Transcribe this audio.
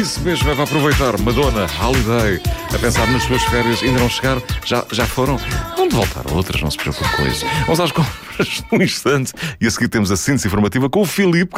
Isso mesmo, é para aproveitar. Madonna, Holiday, a pensar nas suas férias. Ainda não chegaram? Já foram? Vão de voltar outras, não se preocupe com isso. Vamos às compras num instante. E a seguir temos a síntese informativa com o Filipe.